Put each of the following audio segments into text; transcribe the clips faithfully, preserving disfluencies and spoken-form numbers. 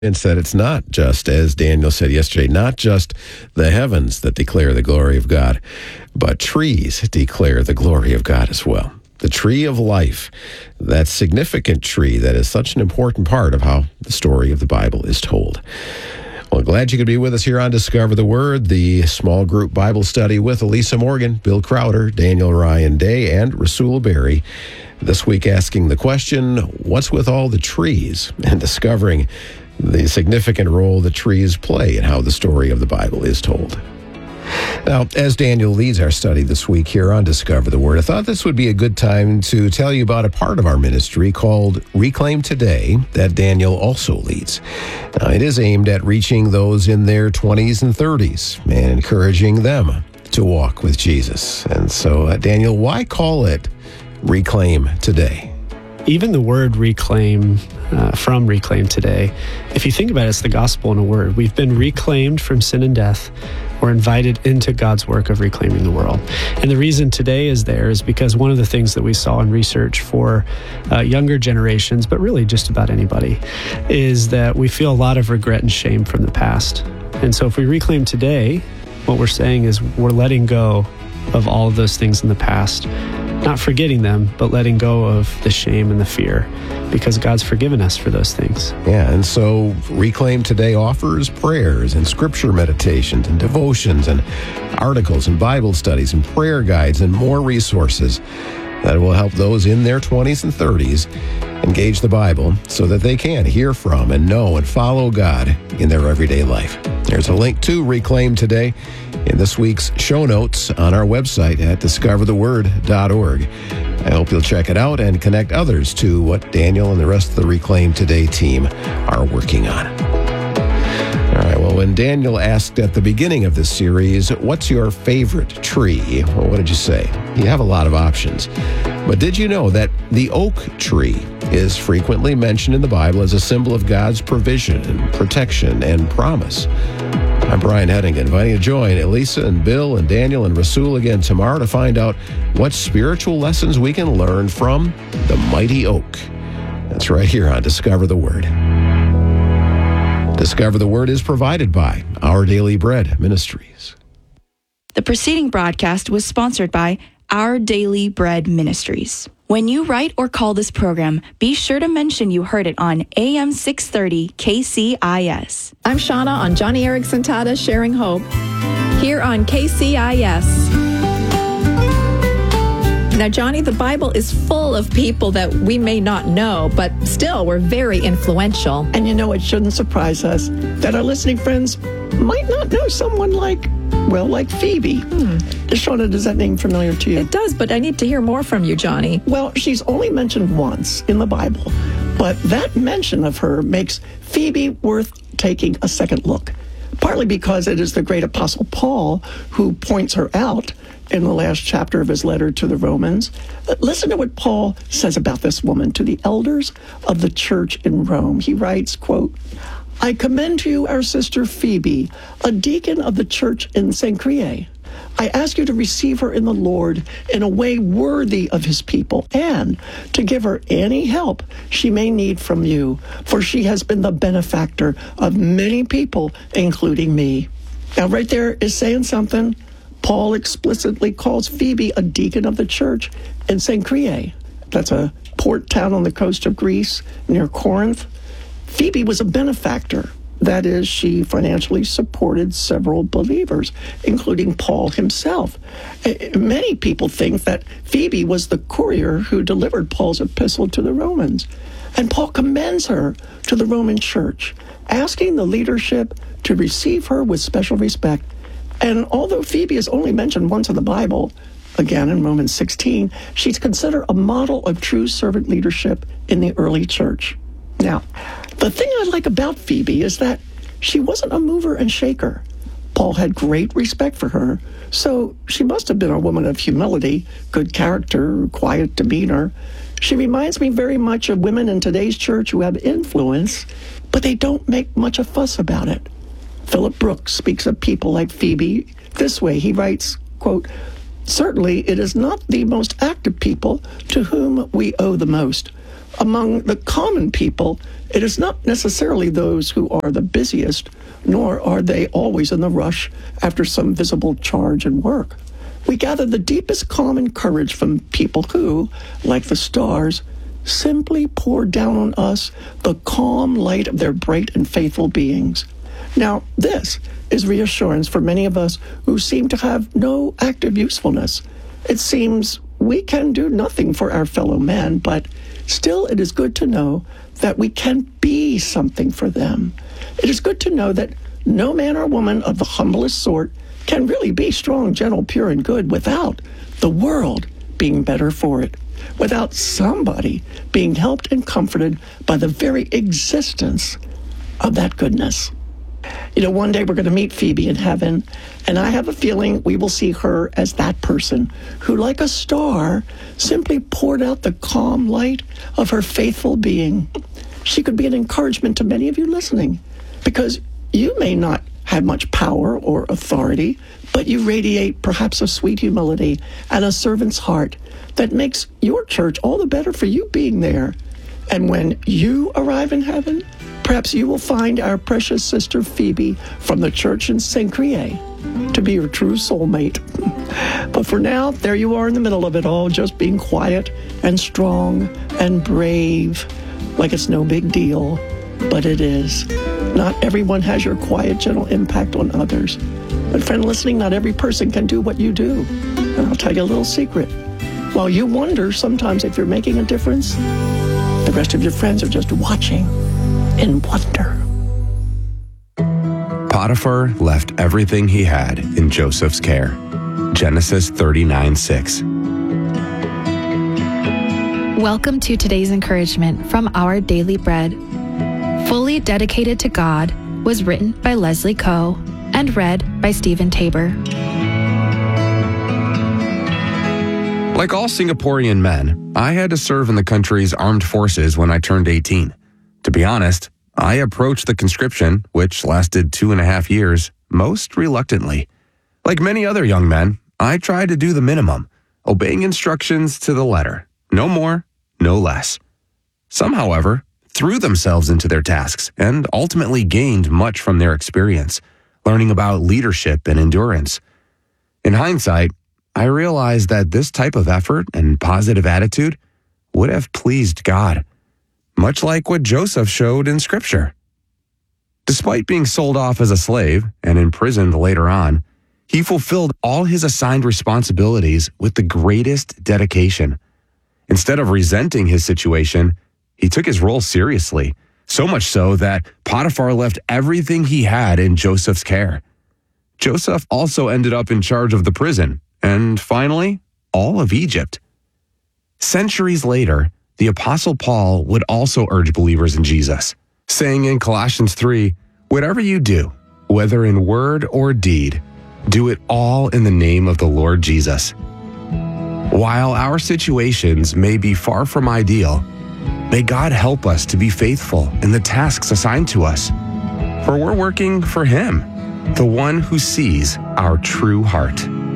And said it's not just, as Daniel said yesterday, not just the heavens that declare the glory of God, but trees declare the glory of God as well. The tree of life, that significant tree that is such an important part of how the story of the Bible is told. Well, glad you could be with us here on Discover the Word, the small group Bible study with Elisa Morgan, Bill Crowder, Daniel Ryan Day, and Rasul Berry. This week asking the question, what's with all the trees? And discovering the significant role the trees play in how the story of the Bible is told. Now, as Daniel leads our study this week here on Discover the Word, I thought this would be a good time to tell you about a part of our ministry called Reclaim Today that Daniel also leads. Now, it is aimed at reaching those in their twenties and thirties and encouraging them to walk with Jesus. And so, uh, Daniel, why call it Reclaim Today? Even the word reclaim, uh, from Reclaim Today, if you think about it, it's the gospel in a word. We've been reclaimed from sin and death. We're invited into God's work of reclaiming the world. And the reason today is there is because one of the things that we saw in research for uh, younger generations, but really just about anybody, is that we feel a lot of regret and shame from the past. And so if we reclaim today, what we're saying is we're letting go of all of those things in the past. Not forgetting them, but letting go of the shame and the fear, because God's forgiven us for those things. Yeah, and so Reclaim Today offers prayers and scripture meditations and devotions and articles and Bible studies and prayer guides and more resources that will help those in their twenties and thirties engage the Bible so that they can hear from and know and follow God in their everyday life. There's a link to Reclaim Today in this week's show notes on our website at discover the word dot org. I hope you'll check it out and connect others to what Daniel and the rest of the Reclaim Today team are working on. All right, well, when Daniel asked at the beginning of this series, what's your favorite tree? Well, what did you say? You have a lot of options. But did you know that the oak tree is frequently mentioned in the Bible as a symbol of God's provision and protection and promise? I'm Brian Hedding, inviting you to join Elisa and Bill and Daniel and Rasul again tomorrow to find out what spiritual lessons we can learn from the mighty oak. That's right here on Discover the Word. Discover the Word is provided by Our Daily Bread Ministries. The preceding broadcast was sponsored by Our Daily Bread Ministries. When you write or call this program, be sure to mention you heard it on A M six thirty K C I S. I'm Shauna on Johnny Erickson Tada Sharing Hope, here on K C I S. Now, Johnny, the Bible is full of people that we may not know, but still we're very influential. And you know, it shouldn't surprise us that our listening friends might not know someone like, well, like Phoebe. Hmm. Shauna, does that name familiar to you? It does, but I need to hear more from you, Johnny. Well, she's only mentioned once in the Bible, but that mention of her makes Phoebe worth taking a second look, partly because it is the great apostle Paul who points her out in the last chapter of his letter to the Romans. Listen to what Paul says about this woman to the elders of the church in Rome. He writes, quote, I commend to you our sister Phoebe, a deacon of the church in Cenchreae. I ask you to receive her in the Lord in a way worthy of his people, and to give her any help she may need from you, for she has been the benefactor of many people, including me. Now, right there is saying something. Paul explicitly calls Phoebe a deacon of the church in Cenchreae. That's a port town on the coast of Greece near Corinth. Phoebe was a benefactor. That is, she financially supported several believers, including Paul himself. Many people think that Phoebe was the courier who delivered Paul's epistle to the Romans. And Paul commends her to the Roman church, asking the leadership to receive her with special respect. And although Phoebe is only mentioned once in the Bible, again in Romans sixteen, she's considered a model of true servant leadership in the early church. Now, the thing I like about Phoebe is that she wasn't a mover and shaker. Paul had great respect for her, so she must have been a woman of humility, good character, quiet demeanor. She reminds me very much of women in today's church who have influence, but they don't make much a fuss about it. Philip Brooks speaks of people like Phoebe this way. He writes, quote, certainly it is not the most active people to whom we owe the most, among the common people, it is not necessarily those who are the busiest, nor are they always in the rush after some visible charge and work. We gather the deepest common courage from people who, like the stars, simply pour down on us the calm light of their bright and faithful beings. Now, this is reassurance for many of us who seem to have no active usefulness. It seems we can do nothing for our fellow man, but still it is good to know that we can be something for them. It is good to know that no man or woman of the humblest sort can really be strong, gentle, pure, and good without the world being better for it, without somebody being helped and comforted by the very existence of that goodness. You know, one day we're going to meet Phoebe in heaven, and I have a feeling we will see her as that person who, like a star, simply poured out the calm light of her faithful being. She could be an encouragement to many of you listening, because you may not have much power or authority, but you radiate perhaps a sweet humility and a servant's heart that makes your church all the better for you being there. And when you arrive in heaven, perhaps you will find our precious sister Phoebe from the church in Saint Crier to be your true soulmate. But for now, there you are in the middle of it all, just being quiet and strong and brave, like it's no big deal, but it is. Not everyone has your quiet, gentle impact on others. But friend listening, not every person can do what you do. And I'll tell you a little secret. While you wonder sometimes if you're making a difference, the rest of your friends are just watching in wonder. Potiphar left everything he had in Joseph's care. Genesis thirty-nine six. Welcome to today's encouragement from Our Daily Bread. Fully Dedicated to God was written by Leslie Coe and read by Stephen Tabor. Like all Singaporean men, I had to serve in the country's armed forces when I turned eighteen. To be honest, I approached the conscription, which lasted two and a half years, most reluctantly. Like many other young men, I tried to do the minimum, obeying instructions to the letter. No more, no less. Some, however, threw themselves into their tasks and ultimately gained much from their experience, learning about leadership and endurance. In hindsight, I realized that this type of effort and positive attitude would have pleased God, much like what Joseph showed in Scripture. Despite being sold off as a slave and imprisoned later on, he fulfilled all his assigned responsibilities with the greatest dedication. Instead of resenting his situation, he took his role seriously, so much so that Potiphar left everything he had in Joseph's care. Joseph also ended up in charge of the prison, and finally, all of Egypt. Centuries later, the Apostle Paul would also urge believers in Jesus, saying in Colossians three, "Whatever you do, whether in word or deed, do it all in the name of the Lord Jesus." While our situations may be far from ideal, may God help us to be faithful in the tasks assigned to us, for we're working for Him, the one who sees our true heart.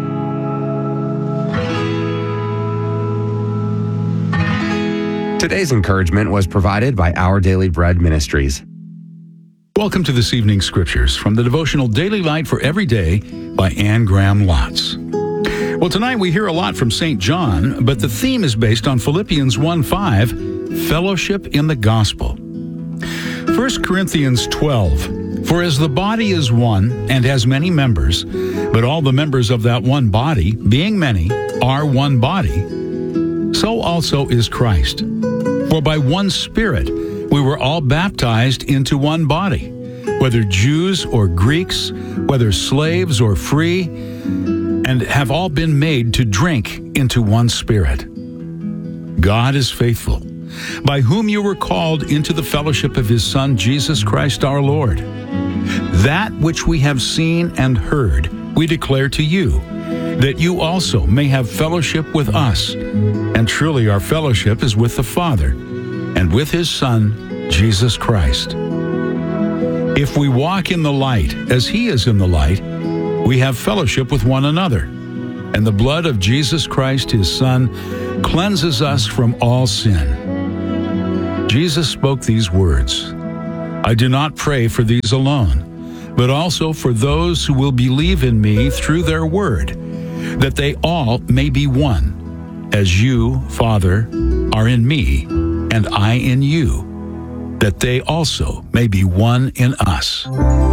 Today's encouragement was provided by Our Daily Bread Ministries. Welcome to this evening's scriptures from the devotional Daily Light for Every Day by Anne Graham Lotz. Well, tonight we hear a lot from Saint John, but the theme is based on Philippians one five, fellowship in the gospel. First Corinthians twelve, for as the body is one and has many members, but all the members of that one body, being many, are one body, so also is Christ. For by one Spirit we were all baptized into one body, whether Jews or Greeks, whether slaves or free, and have all been made to drink into one Spirit. God is faithful, by whom you were called into the fellowship of His Son, Jesus Christ our Lord. That which we have seen and heard, we declare to you, that you also may have fellowship with us. And truly our fellowship is with the Father and with His Son, Jesus Christ. If we walk in the light as He is in the light, we have fellowship with one another. And the blood of Jesus Christ, His Son, cleanses us from all sin. Jesus spoke these words, I do not pray for these alone, but also for those who will believe in me through their word, that they all may be one, as you, Father, are in me, and I in you, that they also may be one in us.